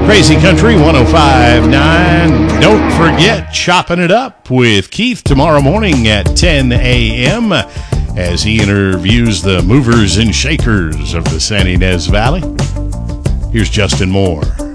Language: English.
Crazy Country 105.9. Don't forget Chopping It Up with Keith tomorrow morning at 10 a.m. as he interviews the movers and shakers of the San Ynez Valley. Here's Justin Moore.